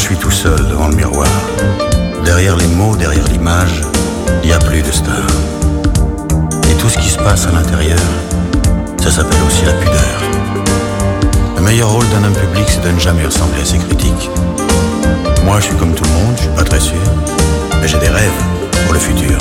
suis tout seul devant le miroir. Derrière les mots, derrière l'image, il n'y a plus de star. Et tout ce qui se passe à l'intérieur, ça s'appelle aussi la pudeur. Le meilleur rôle d'un homme public, c'est de ne jamais ressembler à ses critiques. Moi, je suis comme tout le monde, je suis pas très sûr, mais j'ai des rêves pour le futur.